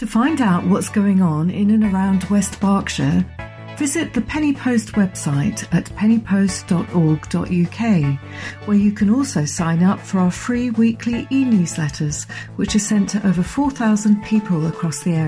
To find out what's going on in and around West Berkshire, visit the Penny Post website at pennypost.org.uk, where you can also sign up for our free weekly e-newsletters, which are sent to over 4,000 people across the area.